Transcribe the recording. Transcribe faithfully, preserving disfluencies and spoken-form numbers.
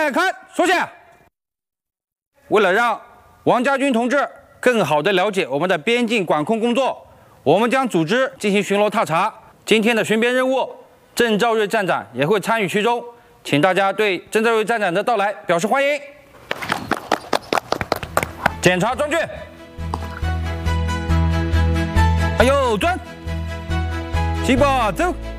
来看，收下。为了让王家军同志更好地了解我们的边境管控工作，我们将组织进行巡逻踏查。今天的巡边任务，郑兆瑞站长也会参与其中，请大家对郑兆瑞站长的到来表示欢迎。检查装具。哎呦，转，七八走。